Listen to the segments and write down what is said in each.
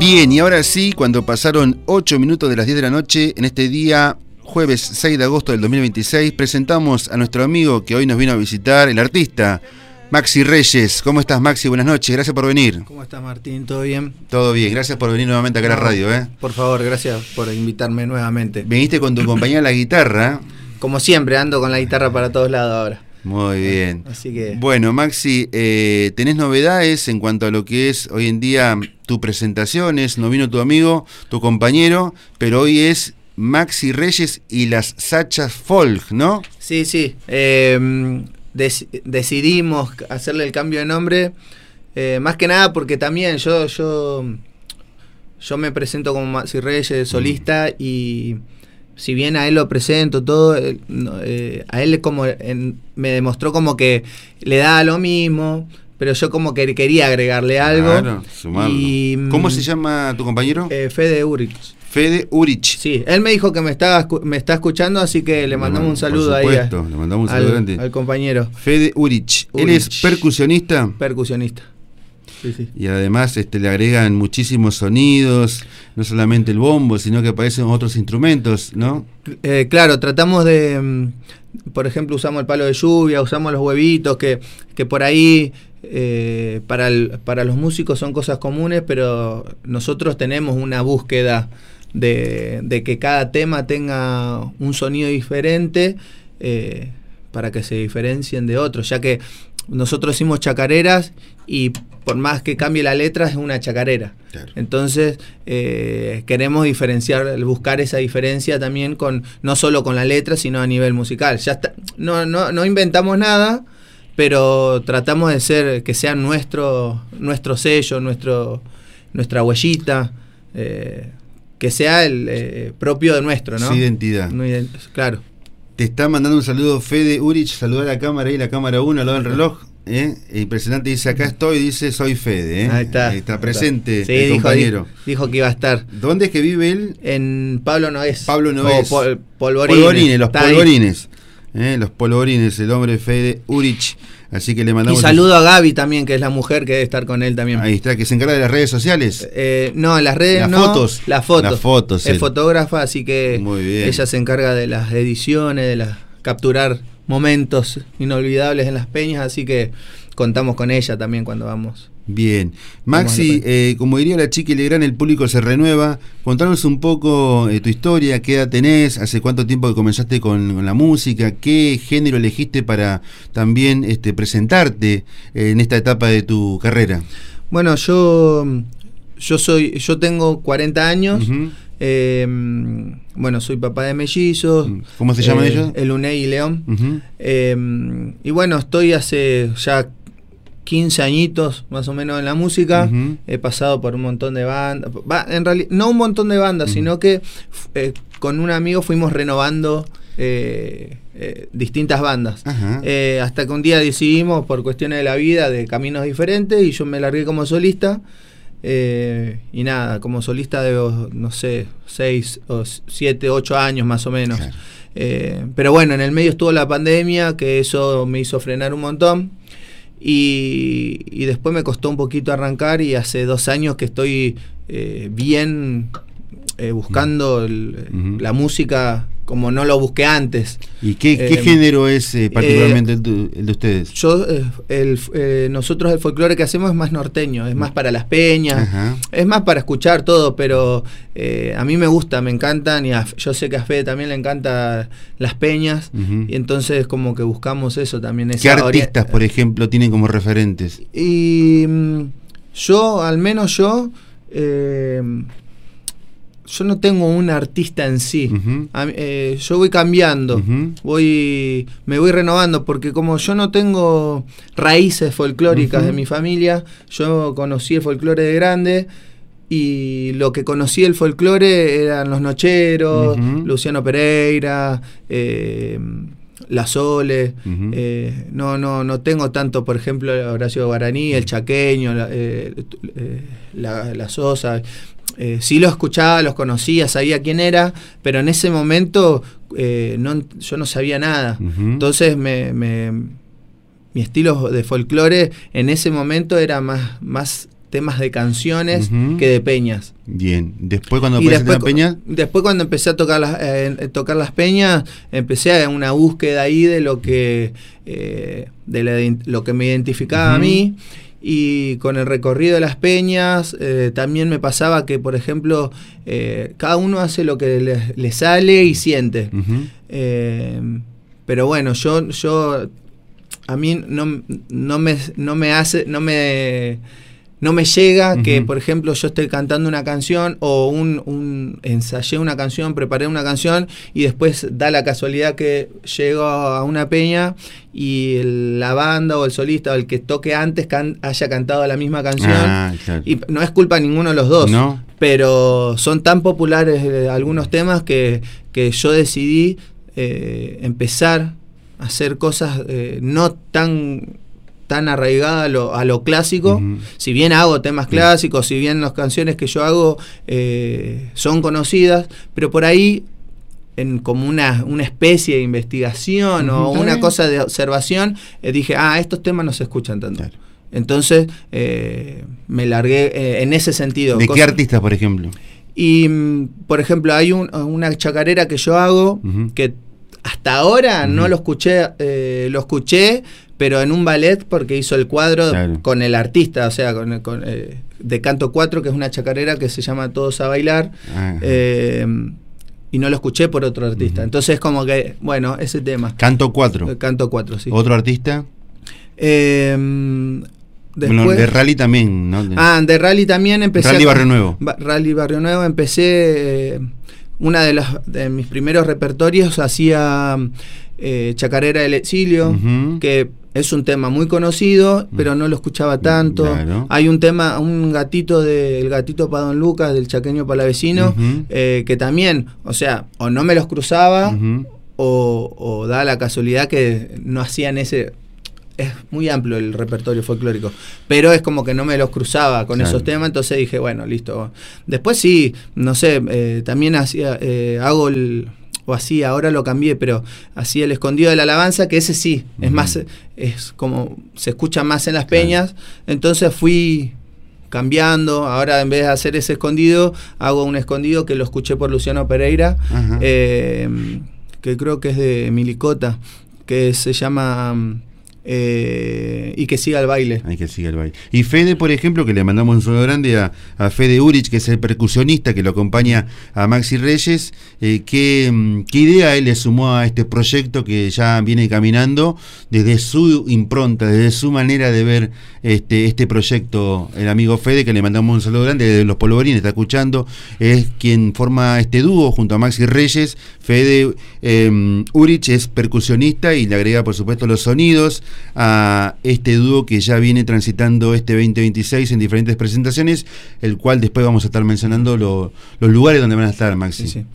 Bien, y ahora sí, cuando pasaron 8 minutos de las 10 de la noche, en este día, jueves 6 de agosto del 2026, presentamos a nuestro amigo que hoy nos vino a visitar, el artista Maxi Reyes. ¿Cómo estás, Maxi? Buenas noches, gracias por venir. ¿Cómo estás, Martín? ¿Todo bien? Todo bien, gracias por venir nuevamente acá a la radio. Por favor, gracias por invitarme nuevamente. Viniste con tu compañera la guitarra. Como siempre, ando con la guitarra para todos lados ahora. Muy bien. Así que... Bueno, Maxi, ¿tenés novedades en cuanto a lo que es hoy en día tu presentaciones? No vino tu amigo, tu compañero, pero hoy es Maxi Reyes y las Sachas Folk, ¿no? Sí, sí. Decidimos hacerle el cambio de nombre, más que nada porque también yo me presento como Maxi Reyes, solista, y si bien a él lo presento todo, a él me demostró como que le da lo mismo, pero yo como que quería agregarle algo. Claro, sumarlo. Y, ¿cómo se llama tu compañero? Fede Urich. Fede Urich. Sí, él me dijo que me está escuchando, así que le mandamos un saludo por supuesto, ahí le mandamos un saludo al compañero. Fede Urich. ¿Él es percusionista? Percusionista. Sí, sí. Y además le agregan muchísimos sonidos, no solamente el bombo, sino que aparecen otros instrumentos, ¿no? Claro, tratamos de, por ejemplo, usamos el palo de lluvia, usamos los huevitos, que por ahí para los músicos son cosas comunes, pero nosotros tenemos una búsqueda de que cada tema tenga un sonido diferente, para que se diferencien de otros, ya que nosotros hicimos chacareras y por más que cambie la letra es una chacarera. Claro. Entonces queremos diferenciar, buscar esa diferencia también no solo con la letra, sino a nivel musical. Ya está, no inventamos nada, pero tratamos de que sea nuestro sello, nuestra huellita, que sea el propio de nuestro, ¿no? Su identidad. Claro. Te está mandando un saludo Fede Urich, saludar a la cámara ahí, la cámara 1 al lado del reloj. Impresionante, dice acá estoy, dice soy Fede. Ahí está presente, sí, el compañero. Dijo que iba a estar. ¿Dónde es que vive él? En Pablo Noés. Pablo Noés. Polvorines, los polvorines. Los polvorines, el hombre Fede Urich. Así que le mandamos. Y saludo a Gaby también, que es la mujer que debe estar con él también. Ahí está, que se encarga de las redes sociales. No, en las redes Las fotos. Es fotógrafa, así que muy bien. Ella se encarga de las ediciones, de capturar momentos inolvidables en las peñas, así que contamos con ella también cuando vamos. Bien. Maxi, como diría la Chiqui Legrand, el público se renueva. Contanos un poco tu historia, qué edad tenés, hace cuánto tiempo que comenzaste con la música, qué género elegiste para también presentarte en esta etapa de tu carrera. Bueno, yo tengo 40 años. Uh-huh. Bueno, soy papá de mellizos. ¿Cómo se llaman ellos? Elunei y León. Uh-huh. Y bueno, estoy hace ya 15 añitos más o menos en la música. Uh-huh. He pasado por un montón de bandas. En realidad, no un montón de bandas, uh-huh, sino que con un amigo fuimos renovando distintas bandas. Uh-huh. Hasta que un día decidimos, por cuestiones de la vida, de caminos diferentes, y yo me largué como solista. Y nada, como solista de, no sé, 6 o 7, 8 años más o menos. Claro. Pero bueno, en el medio estuvo la pandemia, que eso me hizo frenar un montón. Y después me costó un poquito arrancar, y hace 2 años que estoy bien buscando la música como no lo busqué antes. ¿Y qué género es particularmente el de ustedes? Nosotros el folclore que hacemos es más norteño, es más para las peñas. Ajá. Es más para escuchar todo, pero a mí me gusta, me encantan, y yo sé que a Fede también le encantan las peñas. Uh-huh. Y entonces como que buscamos eso también. ¿Qué artistas, por ejemplo, tienen como referentes? Y al menos yo no tengo un artista en sí. Uh-huh. Yo voy cambiando, uh-huh, me voy renovando, porque como yo no tengo raíces folclóricas, uh-huh, de mi familia, yo conocí el folclore de grande, y lo que conocí del folclore eran los Nocheros, uh-huh, Luciano Pereira, La Sole. Uh-huh. No tengo tanto, por ejemplo, Horacio Guaraní, el Chaqueño, la Sosa. Sí lo escuchaba, los conocía, sabía quién era, pero en ese momento yo no sabía nada. Uh-huh. Entonces mi estilo de folclore en ese momento era más temas de canciones que de peñas. Bien, después cuando empezaste a peñas. Después cuando empecé a tocar las peñas, empecé a una búsqueda ahí de lo que lo que me identificaba a mí. Y con el recorrido de las peñas también me pasaba que, por ejemplo, cada uno hace lo que le sale y siente. Pero bueno, a mí no me llega que, por ejemplo, yo esté cantando una canción o ensayé una canción, preparé una canción y después da la casualidad que llego a una peña y la banda o el solista o el que toque antes haya cantado la misma canción. Claro. Y no es culpa de ninguno de los dos, ¿no? Pero son tan populares algunos temas que yo decidí empezar a hacer cosas no tan arraigada a lo clásico. Si bien hago temas clásicos, si bien las canciones que yo hago son conocidas, pero por ahí como una especie de investigación o una cosa de observación, dije, estos temas no se escuchan tanto. Claro. Entonces me largué en ese sentido. ¿De qué artistas, por ejemplo? Y por ejemplo, hay una chacarera que yo hago que hasta ahora no lo escuché, lo escuché, pero en un ballet porque hizo el cuadro con el artista, o sea, de Canto 4, que es una chacarera que se llama Todos a Bailar, y no lo escuché por otro artista. Entonces como que, bueno, ese tema. Canto 4. Canto 4, sí. ¿Otro artista? Después, bueno, de rally también, ¿no? De rally también empecé. Rally Barrio Nuevo. Rally Barrio Nuevo, empecé... Una de mis primeros repertorios hacía Chacarera del Exilio, que es un tema muy conocido, pero no lo escuchaba tanto. Claro. Hay un tema, el gatito para Don Lucas, del Chaqueño Palavecino, que también, o sea, o no me los cruzaba, o da la casualidad que no hacían ese... Es muy amplio el repertorio folclórico, pero es como que no me los cruzaba con esos temas, entonces dije, bueno, listo. Después sí, no sé, también hacía, ahora lo cambié, pero hacía el Escondido de la Alabanza, que ese sí, es más, es como, se escucha más en las peñas, entonces fui cambiando. Ahora en vez de hacer ese escondido, hago un escondido que lo escuché por Luciano Pereira, que creo que es de Milicota, que se llama... y que siga el baile. Hay que siga el baile. Y Fede, por ejemplo, que le mandamos un saludo grande a Fede Urich, que es el percusionista que lo acompaña a Maxi Reyes. ¿Qué idea él le sumó a este proyecto que ya viene caminando desde su impronta, desde su manera de ver este proyecto? El amigo Fede, que le mandamos un saludo grande desde Los Polvorines, está escuchando, es quien forma este dúo junto a Maxi Reyes. Fede Urich es percusionista y le agrega, por supuesto, los sonidos a este dúo que ya viene transitando este 2026 en diferentes presentaciones, el cual después vamos a estar mencionando los lugares donde van a estar, Maxi. Sí.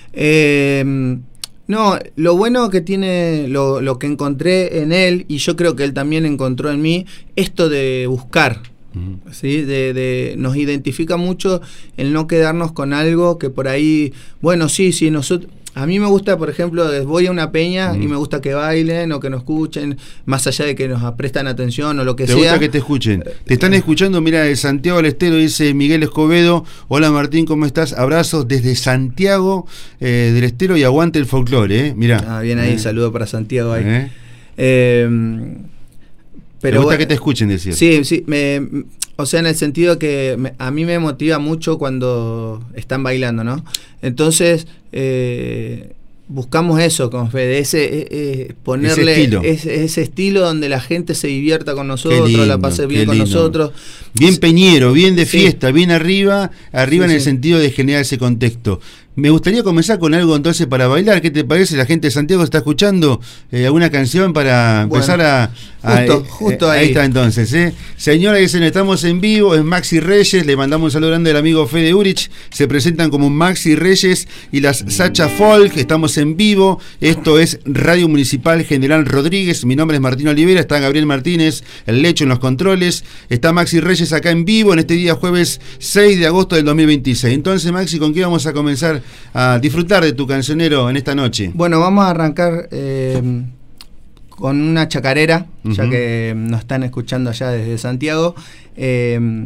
No, lo bueno que tiene, lo que encontré en él, y yo creo que él también encontró en mí, esto de buscar. ¿Sí? Nos identifica mucho el no quedarnos con algo que por ahí, bueno, sí, nosotros... A mí me gusta, por ejemplo, voy a una peña y me gusta que bailen o que nos escuchen, más allá de que nos prestan atención o lo que sea. ¿Te gusta que te escuchen? Te están escuchando, mira, de Santiago del Estero, dice Miguel Escobedo. Hola Martín, ¿cómo estás? Abrazos desde Santiago del Estero y aguante el folclore, Mirá. Bien ahí, saludo para Santiago ahí. ¿Te gusta que te escuchen, decías? Sí, o sea, en el sentido que a mí me motiva mucho cuando están bailando, ¿no? Entonces, buscamos eso con Fede, ponerle ese estilo donde la gente se divierta con nosotros, lindo, la pase bien con nosotros. Bien peñero, bien de fiesta, bien arriba en el sentido de generar ese contexto. Me gustaría comenzar con algo entonces para bailar. ¿Qué te parece? La gente de Santiago está escuchando alguna canción para empezar a... Justo ahí. Ahí está entonces. Señora, dicen, estamos en vivo, es Maxi Reyes, le mandamos un saludo grande al amigo Fede Urich, se presentan como Maxi Reyes y las Sacha Folk, estamos en vivo, esto es Radio Municipal General Rodríguez, mi nombre es Martín Olivera, está Gabriel Martínez, el Lecho en los controles, está Maxi Reyes acá en vivo en este día jueves 6 de agosto del 2026. Entonces, Maxi, ¿con qué vamos a comenzar a disfrutar de tu cancionero en esta noche? Bueno, vamos a arrancar con una chacarera, ya que nos están escuchando allá desde Santiago,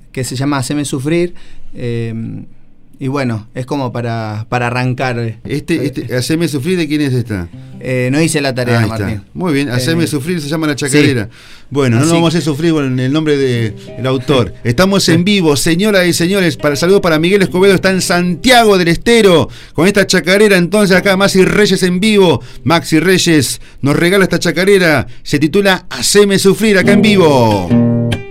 que se llama Haceme Sufrir. Y bueno, es como para arrancar. Haceme Sufrir, ¿de quién es esta? No hice la tarea, Martín. Muy bien, Haceme Sufrir se llama La Chacarera. Sí. Bueno, no nos vamos a hacer sufrir con el nombre del autor. Estamos en vivo, señoras y señores. Para el saludo para Miguel Escobedo, está en Santiago del Estero con esta chacarera. Entonces acá Maxi Reyes en vivo. Maxi Reyes nos regala esta chacarera. Se titula Haceme Sufrir, acá en vivo.